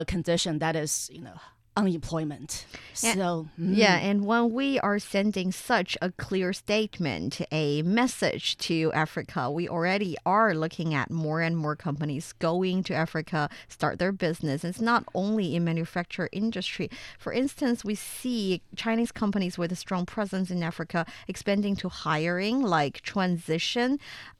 condition that is, unemployment. So, Yeah, and when we are sending such a clear statement, a message to Africa, we already are looking at more and more companies going to Africa, start their business. It's not only in manufacturing industry. For instance, we see Chinese companies with a strong presence in Africa expanding to hiring, like Transition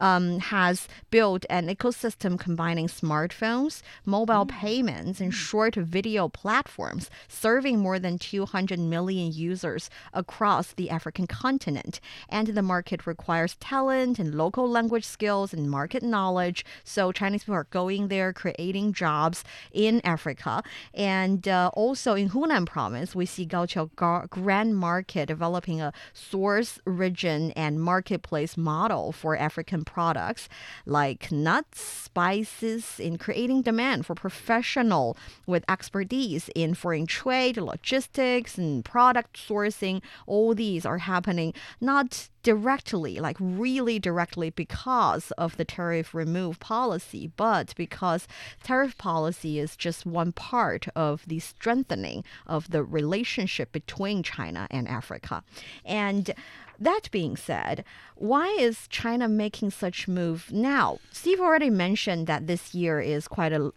has built an ecosystem combining smartphones, mobile payments, and short video platforms, serving more than 200 million users across the African continent. And the market requires talent and local language skills and market knowledge. So Chinese people are going there, creating jobs in Africa. And also in Hunan province, we see Gaoqiao Grand Market developing a source, region, and marketplace model for African products like nuts, spices, in creating demand for professional with expertise in foreign trade, logistics, and product sourcing. All these are happening not directly, like really directly because of the tariff remove policy, but because tariff policy is just one part of the strengthening of the relationship between China and Africa. And that being said, why is China making such move now? Steve already mentioned that this year is quite a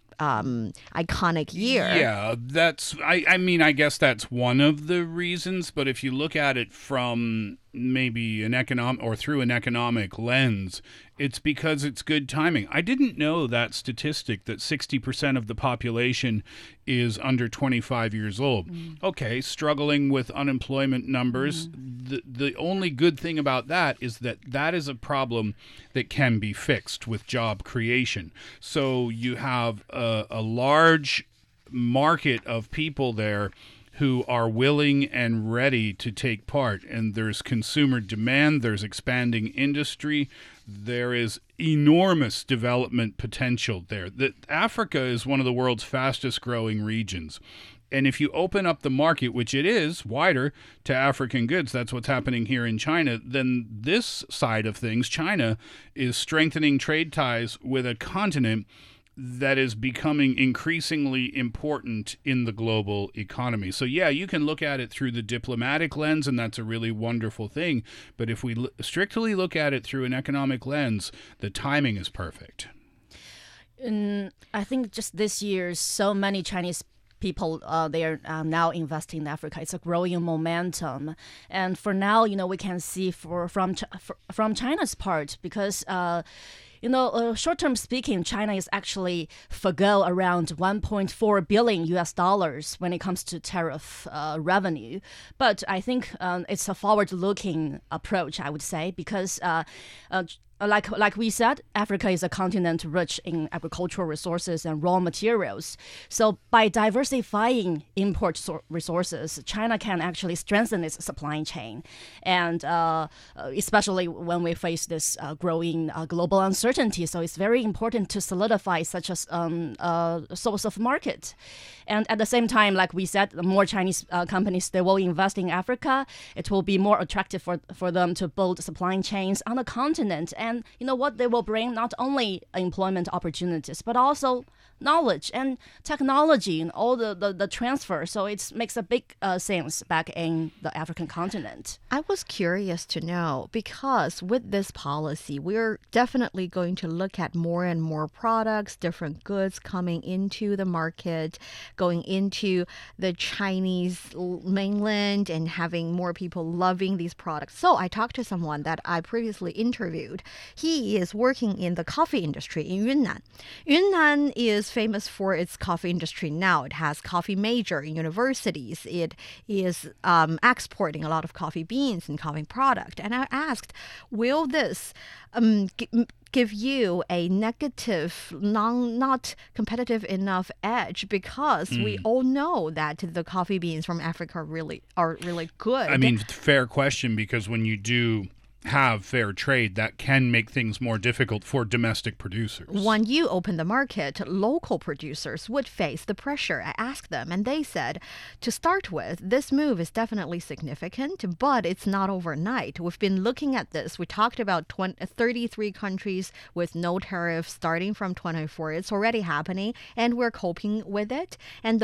iconic year. Yeah, I mean, I guess that's one of the reasons, but if you look at it from maybe an economic or through an economic lens, it's because it's good timing. I didn't know that statistic that 60% of the population is under 25 years old. Okay, struggling with unemployment numbers. The only good thing about that is that is a problem that can be fixed with job creation. So you have a large market of people there who are willing and ready to take part. And there's consumer demand, there's expanding industry, there is enormous development potential there. Africa is one of the world's fastest growing regions. And if you open up the market, which it is, wider to African goods, that's what's happening here in China, then this side of things, China, is strengthening trade ties with a continent that is becoming increasingly important in the global economy. So yeah, you can look at it through the diplomatic lens, and that's a really wonderful thing. But if we strictly look at it through an economic lens, the timing is perfect. I think just this year, so many Chinese people they are now investing in Africa. It's a growing momentum, and for now, we can see from China's part, because short-term speaking, China is actually forgo around 1.4 billion US dollars when it comes to tariff revenue. But I think it's a forward-looking approach, I would say, because like we said, Africa is a continent rich in agricultural resources and raw materials. So by diversifying import resources, China can actually strengthen its supply chain. And especially when we face this growing global uncertainty. So it's very important to solidify such a source of market. And at the same time, like we said, the more Chinese companies, they will invest in Africa. It will be more attractive for them to build supply chains on the continent. And you know what? They will bring not only employment opportunities, but also knowledge and technology and all the transfer. So it makes a big sense back in the African continent. I was curious to know, because with this policy, we're definitely going to look at more and more products, different goods coming into the market, going into the Chinese mainland and having more people loving these products. So I talked to someone that I previously interviewed. He is working in the coffee industry in Yunnan. Yunnan is famous for its coffee industry now. It has coffee major in universities. It is exporting a lot of coffee beans and coffee product. And I asked, will this give you a negative, not competitive enough edge? Because we all know that the coffee beans from Africa are really good. I mean, fair question, because when you do have fair trade, that can make things more difficult for domestic producers. When you open the market, local producers would face the pressure. I asked them, and they said, to start with, this move is definitely significant, but it's not overnight. We've been looking at this. We talked about 33 countries with no tariffs starting from 24. It's already happening, and we're coping with it. And